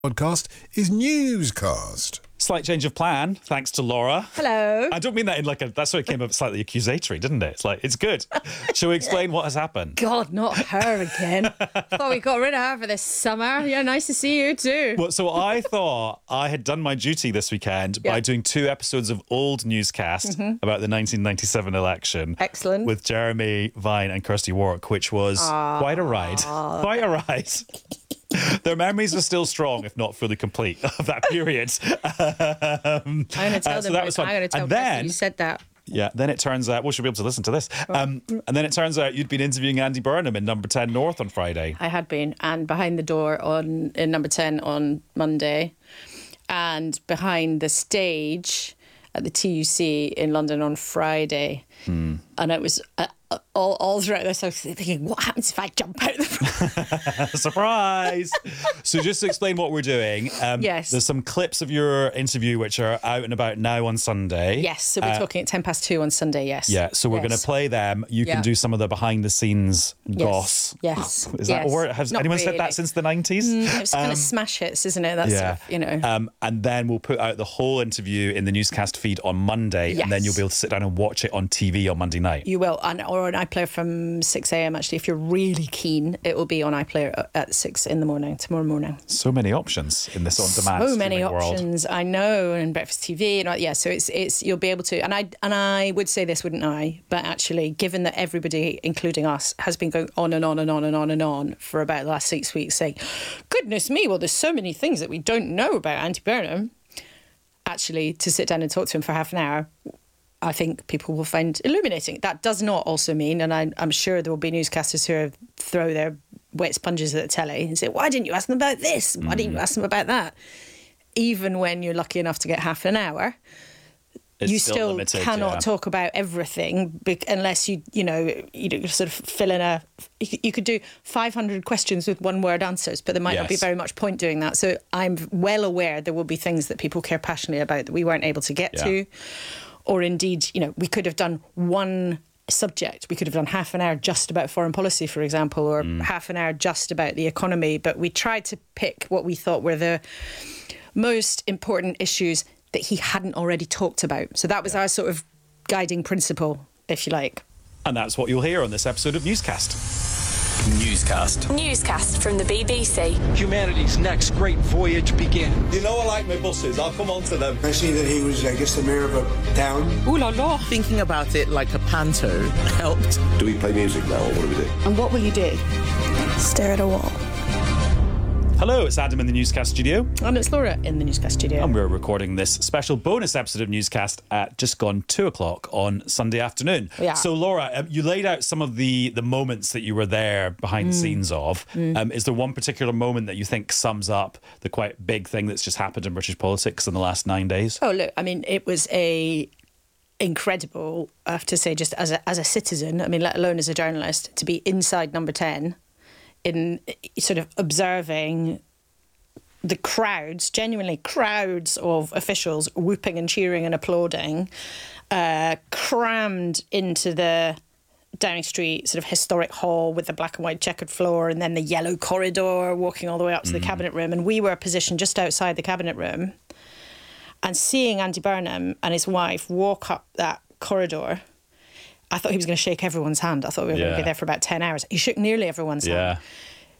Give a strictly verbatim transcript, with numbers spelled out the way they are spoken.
Podcast is Newscast. Slight change of plan, thanks to Laura. Hello. I don't mean that in like a... That's why it came up slightly accusatory, didn't it? It's like, it's good. Shall we explain what has happened? God, not her again. Thought we got rid of her for this summer. Yeah, nice to see you too. Well, so I thought I had done my duty this weekend Yeah. by doing two episodes of old Newscast Mm-hmm. about the nineteen ninety-seven election. Excellent. With Jeremy Vine and Kirsty Warwick, which was quite a ride. Quite a ride. Their memories are still strong, if not fully complete, of that period. um, I'm going to tell uh, so them. that was fun. I'm going to tell And them then- you said that. Yeah, then it turns out, well, she'll be able to listen to this. Um, and then it turns out you'd been interviewing Andy Burnham in Number ten North on Friday. I had been, and behind the door on in number ten on Monday, and behind the stage at the T U C in London on Friday. Hmm. And it was uh, all, all throughout this, I was thinking, what happens if I jump out the Surprise! So just to explain what we're doing, um, Yes. there's some clips of your interview which are out and about now on Sunday. Yes, so we're Uh, talking at ten past two on Sunday, yes. Yeah, so we're Yes. going to play them. You Yeah. can do some of the behind-the-scenes goss. Yes. Is that yes. a word? Has Not anyone said really. that since the nineties? It's kind of smash hits, isn't it? That's Yeah, sort of, you know. Um, and then we'll put out the whole interview in the Newscast feed on Monday, and then Yes. you'll be able to sit down and watch it on T V on Monday night. You will, and or on iPlayer from six a.m. Actually, if you're really keen, it will be on iPlayer at six in the morning tomorrow morning. So many options in this on-demand So many streaming world. options, I know, and Breakfast T V, and all- yeah. So it's it's you'll be able to, and I and I would say this, wouldn't I? But actually, given that everybody, including us, has been going on and on and on and on and on for about the last six weeks, saying, "Goodness me, well, there's so many things that we don't know about Andy Burnham." Actually, to sit down and talk to him for half an hour, I think people will find illuminating. That does not also mean, and I, I'm sure there will be newscasters who are, throw their wet sponges at the telly and say, why didn't you ask them about this? Why didn't you ask them about that? Even when you're lucky enough to get half an hour, It's you still still limited, cannot yeah. talk about everything bec- unless you, you know, you know, sort of fill in a... You could- you could do five hundred questions with one-word answers, but there might not be Yes. very much point doing that. So I'm well aware there will be things that people care passionately about that we weren't able to get Yeah. to. Or indeed, you know, we could have done one subject. We could have done half an hour just about foreign policy, for example, or Mm. half an hour just about the economy. But we tried to pick what we thought were the most important issues that he hadn't already talked about. So that was our sort of guiding principle, if you like. And that's what you'll hear on this episode of Newscast. Newscast. Newscast from the B B C. Humanity's next great voyage begins. You know I like my buses. I'll come on to them. I see that he was, I guess, the mayor of a town. Ooh la la. Thinking about it like a panto helped. Do we play music now, or what do we do? And what will you do? Stare at a wall. Hello, it's Adam in the Newscast studio. And it's Laura in the Newscast studio. And we're recording this special bonus episode of Newscast at just gone two o'clock on Sunday afternoon. Yeah. So, Laura, um, you laid out some of the, the moments that you were there behind Mm. the scenes of. Um, is there one particular moment that you think sums up the quite big thing that's just happened in British politics in the last nine days? Oh, look, I mean, it was a incredible, I have to say, just as a, as a citizen, I mean, let alone as a journalist, to be inside Number ten in sort of observing the crowds, genuinely crowds of officials whooping and cheering and applauding, uh, crammed into the Downing Street sort of historic hall with the black and white checkered floor and then the yellow corridor walking all the way up to the cabinet room. And we were positioned just outside the cabinet room. And seeing Andy Burnham and his wife walk up that corridor, I thought he was going to shake everyone's hand. I thought we were going Yeah. to be there for about ten hours. He shook nearly everyone's Yeah. hand.